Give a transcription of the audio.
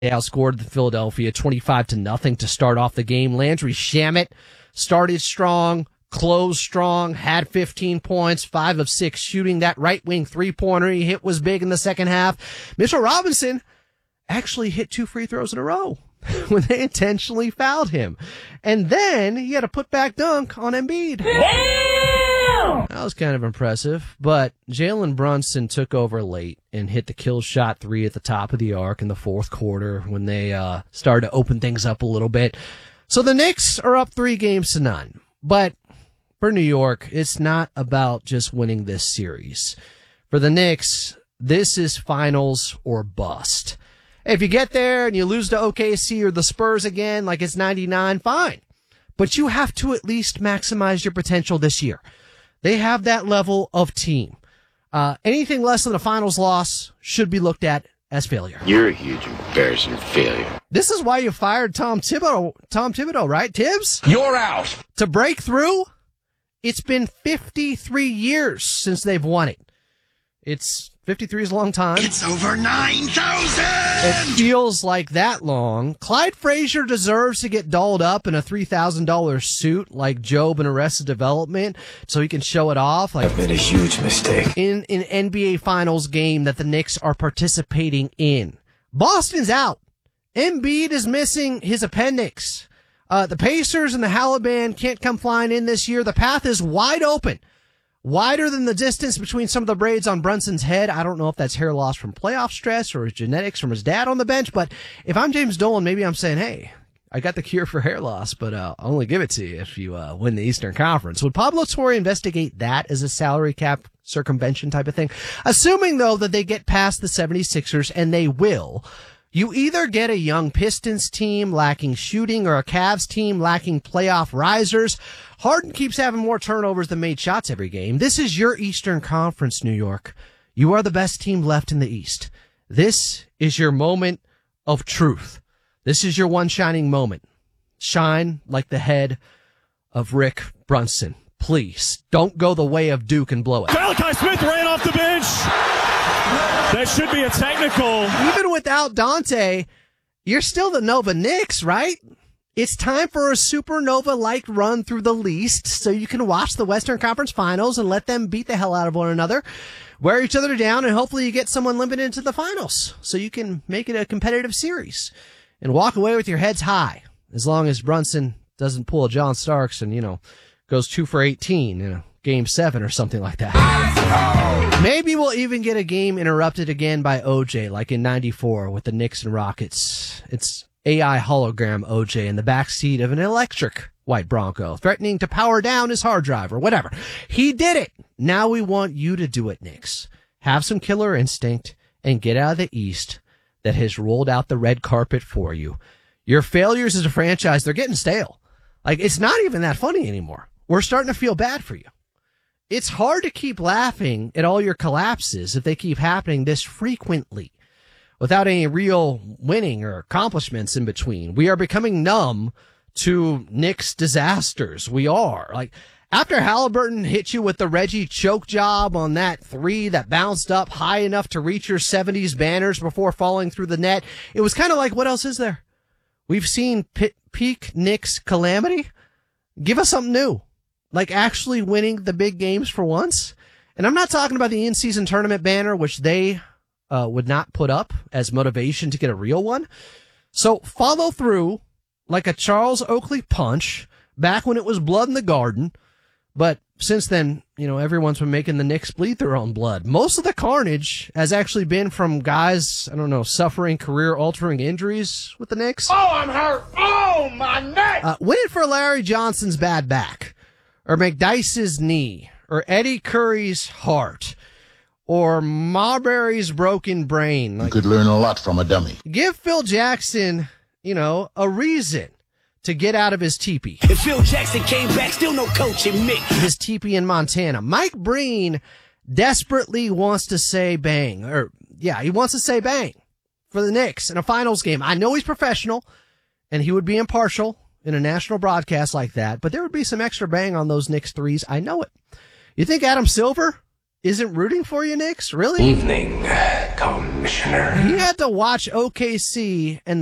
They outscored the Philadelphia 25-0 to start off the game. Landry Shamet started strong, closed strong, had 15 points, 5 of 6 shooting. That right wing 3-pointer he hit was big in the second half. Mitchell Robinson actually hit 2 free throws in a row when they intentionally fouled him. And then he had a putback dunk on Embiid. Damn! That was kind of impressive, but Jalen Brunson took over late and hit the kill shot 3 at the top of the arc in the fourth quarter when they started to open things up a little bit. So the Knicks are up 3-0. But for New York, it's not about just winning this series. For the Knicks, this is finals or bust. If you get there and you lose to OKC or the Spurs again, like it's 99, fine. But you have to at least maximize your potential this year. They have that level of team. Anything less than a finals loss should be looked at as failure. You're a huge embarrassing failure. This is why you fired Tom Thibodeau, right, Tibbs? You're out. To break through, it's been 53 years since they've won it. 53 is a long time. It's over 9,000! It feels like that long. Clyde Frazier deserves to get dolled up in a $3,000 suit like Job in Arrested Development so he can show it off. Like I've made a huge mistake. In an NBA Finals game that the Knicks are participating in. Boston's out. Embiid is missing his appendix. The Pacers and the Halliburton can't come flying in this year. The path is wide open. Wider than the distance between some of the braids on Brunson's head. I don't know if that's hair loss from playoff stress or his genetics from his dad on the bench, but if I'm James Dolan, maybe I'm saying, hey, I got the cure for hair loss, but I'll only give it to you if you win the Eastern Conference. Would Pablo Torre investigate that as a salary cap circumvention type of thing? Assuming, though, that they get past the 76ers, and they will, you either get a young Pistons team lacking shooting or a Cavs team lacking playoff risers. Harden keeps having more turnovers than made shots every game. This is your Eastern Conference, New York. You are the best team left in the East. This is your moment of truth. This is your one shining moment. Shine like the head of Rick Brunson. Please, don't go the way of Duke and blow it. Malachi Smith ran off the bench. That should be a technical. Even without Dante, you're still the Nova Knicks, right? It's time for a supernova-like run through the least so you can watch the Western Conference Finals and let them beat the hell out of one another, wear each other down, and hopefully you get someone limping into the finals so you can make it a competitive series and walk away with your heads high, as long as Brunson doesn't pull a John Starks and, goes 2 for 18 in Game 7 or something like that. Maybe we'll even get a game interrupted again by OJ, like in 94 with the Knicks and Rockets. It's AI hologram OJ in the backseat of an electric white Bronco, threatening to power down his hard drive or whatever. He did it. Now we want you to do it, Knicks. Have some killer instinct and get out of the East that has rolled out the red carpet for you. Your failures as a franchise, they're getting stale. Like, it's not even that funny anymore. We're starting to feel bad for you. It's hard to keep laughing at all your collapses if they keep happening this frequently without any real winning or accomplishments in between. We are becoming numb to Knicks disasters. We are. Like, after Halliburton hit you with the Reggie choke job on that 3 that bounced up high enough to reach your 70s banners before falling through the net, it was kind of like, what else is there? We've seen peak Knicks calamity. Give us something new. Like actually winning the big games for once. And I'm not talking about the in-season tournament banner, which they would not put up as motivation to get a real one. So follow through like a Charles Oakley punch back when it was blood in the garden. But since then, everyone's been making the Knicks bleed their own blood. Most of the carnage has actually been from guys, suffering career-altering injuries with the Knicks. Oh, I'm hurt. Oh, my neck. Win it for Larry Johnson's bad back, or McDyess's knee, or Eddie Curry's heart, or Marbury's broken brain. You could learn a lot from a dummy. Give Phil Jackson, a reason to get out of his teepee. If Phil Jackson came back, still no coaching Mick. His teepee in Montana. Mike Breen desperately wants to say bang. He wants to say bang for the Knicks in a finals game. I know he's professional, and he would be impartial in a national broadcast like that, but there would be some extra bang on those Knicks threes. I know it. You think Adam Silver isn't rooting for you, Knicks? Really? Evening, come Commissioner. He had to watch OKC and